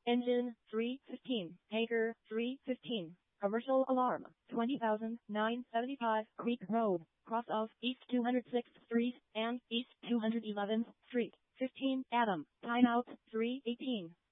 Engine 315. Hager 315. Commercial alarm. 20,975 Creek Road, cross of East 206th Street and East 211th Street. 15 Adam. Timeout 318.